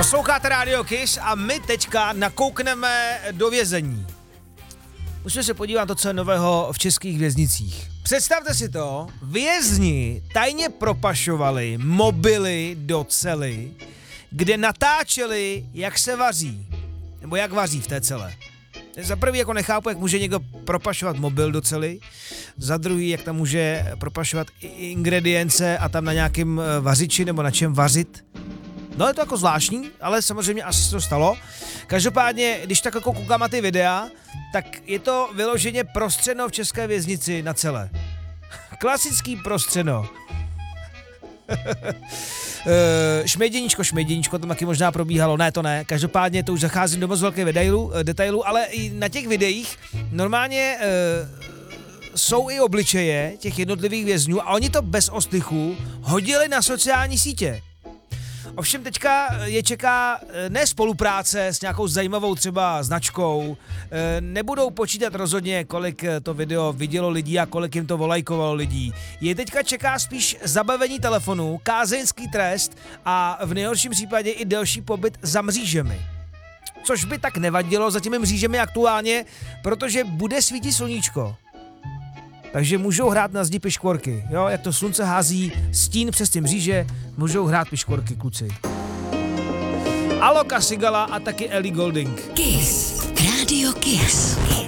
Posloucháte Radio Kiss a my teďka nakoukneme do vězení. Musíme se podívat na to, co je nového v českých věznicích. Představte si to, vězni tajně propašovali mobily do cely, kde natáčeli, jak se vaří. Nebo jak vaří v té cele. Za prvý jako nechápu, jak může někdo propašovat mobil do cely, za druhý, jak tam může propašovat ingredience a tam na nějakém vařiči nebo na čem vařit. No je to jako zvláštní, ale samozřejmě asi se to stalo. Každopádně, když tak jako koukám na ty videa, tak je to vyloženě prostřeno v české věznici na celé. Klasický prostřeno. Šměděníčko, to taky možná probíhalo, ne, to ne. Každopádně to už zacházím do moc velké detailu, ale i na těch videích normálně jsou i obličeje těch jednotlivých vězňů a oni to bez ostychu hodili na sociální sítě. Ovšem teďka je čeká ne spolupráce s nějakou zajímavou třeba značkou, nebudou počítat rozhodně, kolik to video vidělo lidí a kolik jim to volajkovalo lidí. Je teďka čeká spíš zabavení telefonu, kázeňský trest a v nejhorším případě i delší pobyt za mřížemi. Což by tak nevadilo za těmi mřížemi aktuálně, protože bude svítit sluníčko. Takže můžou hrát na zdi piškvorky, jo, jak to slunce hází stín přes ty mříže, můžou hrát piškvorky kluci. Aloka Sigala a taky Ellie Goulding. Kiss. Radio Kiss.